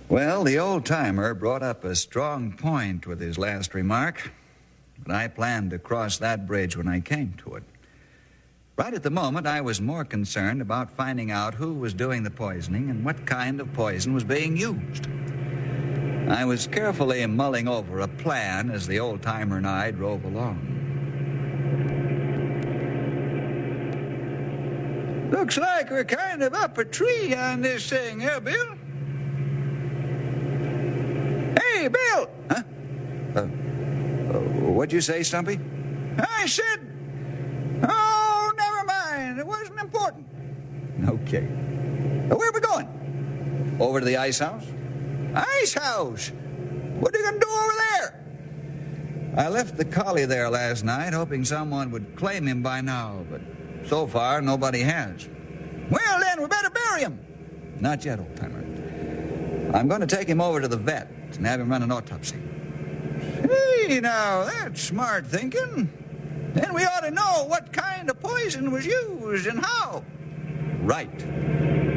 Well, the old-timer brought up a strong point with his last remark, but I planned to cross that bridge when I came to it. Right at the moment, I was more concerned about finding out who was doing the poisoning and what kind of poison was being used. I was carefully mulling over a plan as the old-timer and I drove along. Looks like we're kind of up a tree on this thing, huh, Bill? Hey, Bill! Huh? What'd you say, Stumpy? I said... Oh, never mind. It wasn't important. Okay. Where are we going? Over to the ice house? Ice house? What are you going to do over there? I left the collie there last night, hoping someone would claim him by now, but so far nobody has. Well, then, we better bury him. Not yet, old-timer. I'm going to take him over to the vet and have him run an autopsy. Hey, now, that's smart thinking. Then we ought to know what kind of poison was used and how. Right.